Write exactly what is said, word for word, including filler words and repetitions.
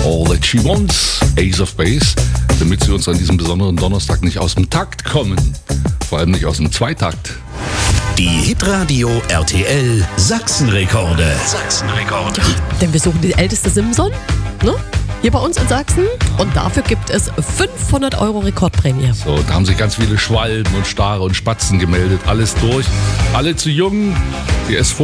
All That She Wants, Ace of Base, damit sie uns an diesem besonderen Donnerstag nicht aus dem Takt kommen. Vor allem nicht aus dem Zweitakt. Die Hitradio R T L Sachsenrekorde. Sachsenrekorde. Denn wir suchen die älteste Simson, ne? Hier bei uns in Sachsen. Und dafür gibt es fünfhundert Euro Rekordprämie. So, da haben sich ganz viele Schwalben und Stare und Spatzen gemeldet. Alles durch. Alle zu jung. Die S V